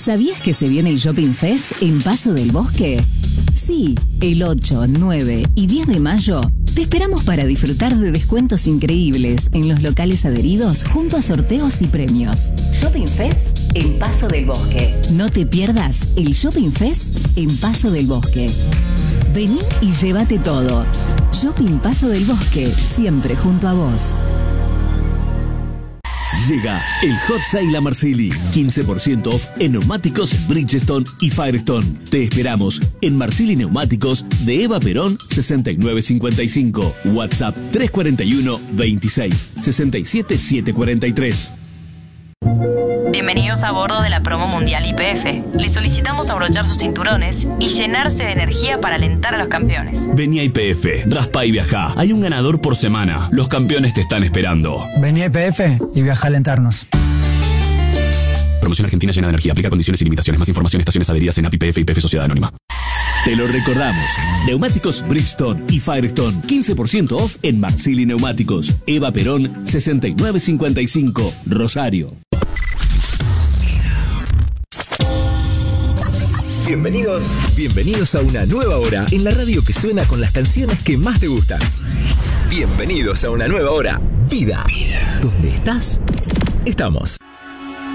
¿Sabías que se viene el Shopping Fest en Paso del Bosque? Sí, el 8, 9 y 10 de mayo te esperamos para disfrutar de descuentos increíbles en los locales adheridos junto a sorteos y premios. Shopping Fest en Paso del Bosque. No te pierdas el Shopping Fest en Paso del Bosque. Vení y llévate todo. Shopping Paso del Bosque, siempre junto a vos. Llega el Hot Sale a Marsili. 15% off en neumáticos Bridgestone y Firestone. Te esperamos en Marsili Neumáticos de Eva Perón 6955. WhatsApp 341 26 67 743. Bienvenidos a bordo de la promo mundial YPF. Les solicitamos abrochar sus cinturones y llenarse de energía para alentar a los campeones. Vení a YPF, raspa y viajá. Hay un ganador por semana. Los campeones te están esperando. Vení a YPF y viaja a alentarnos. Promoción Argentina llena de energía. Aplica condiciones y limitaciones. Más información, estaciones adheridas en API YPF y YPF Sociedad Anónima. Te lo recordamos. Neumáticos Bridgestone y Firestone. 15% off en Marsili Neumáticos. Eva Perón 6955. Rosario. Bienvenidos a una nueva hora en la radio que suena con las canciones que más te gustan. Bienvenidos a una nueva hora. Vida. ¿Dónde estás? Estamos.